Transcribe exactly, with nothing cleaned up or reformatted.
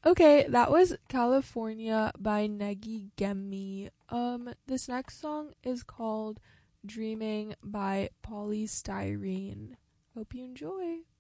Okay, that was California by Negi Gemi. Um, this next song is called Dreaming by Polystyrene. Hope you enjoy.